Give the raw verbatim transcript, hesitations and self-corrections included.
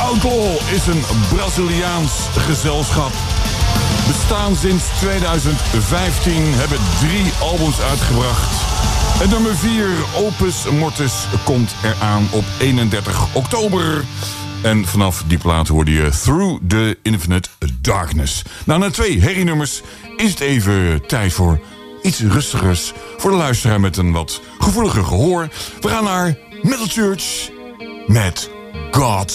Outlaw is een Braziliaans gezelschap. Bestaan sinds tweeduizend vijftien, hebben drie albums uitgebracht. En nummer vier, Opus Mortis, komt eraan op eenendertig oktober. En vanaf die plaat hoorde je Through the Infinite Darkness. Nou, na twee herrienummers is het even tijd voor iets rustigers. Voor de luisteraar met een wat gevoeliger gehoor. We gaan naar Metal Church met God